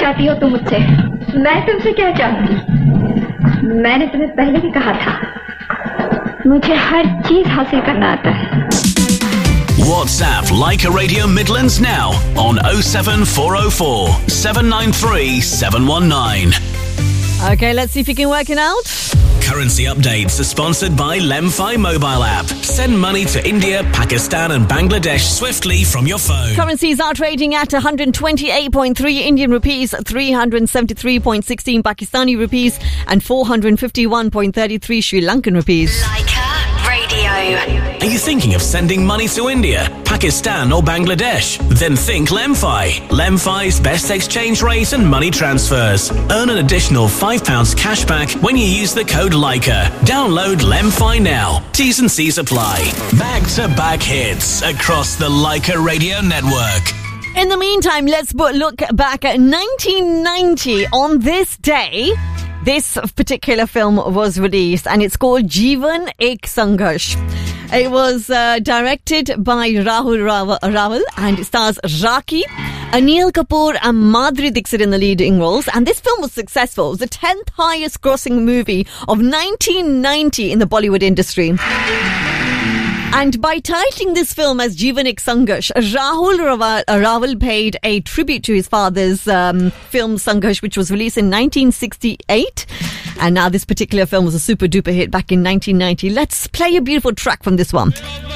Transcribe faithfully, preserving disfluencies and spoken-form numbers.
चाहती हो तुम मुझसे? मैं तुमसे क्या चाहूंगी? मैंने तुम्हें पहले भी कहा था, मुझे हर चीज हासिल करना आता है. WhatsApp Leica Radio Midlands now on oh seven four oh four seven nine three seven one nine. Okay, let's see if you can work it out. Currency updates are sponsored by Lemfi mobile app. Send money to India, Pakistan and Bangladesh swiftly from your phone. Currencies are trading at one hundred twenty-eight point three Indian rupees, three hundred seventy-three point one six Pakistani rupees and four hundred fifty-one point three three Sri Lankan rupees. Leica Radio. Are you thinking of sending money to India, Pakistan or Bangladesh? Then think Lemfi. Lemfi's best exchange rate and money transfers. Earn an additional five pounds cash back when you use the code Leica. Download Lemfi now. T's and C's apply. Back-to-back hits across the Leica Radio network. In the meantime, let's look back at nineteen ninety. On this day, this particular film was released and it's called Jeevan Ek Sangharsh. It was uh, directed by Rahul Rawal and it stars Raki, Anil Kapoor and Madhuri Dixit in the leading roles. And this film was successful. It was the tenth highest grossing movie of nineteen ninety in the Bollywood industry. And by titling this film as Jeevan Ek Sangharsh, Rahul Rawal paid a tribute to his father's um, film Sangharsh, which was released in nineteen sixty-eight. And now this particular film was a super duper hit back in nineteen ninety. Let's play a beautiful track from this one.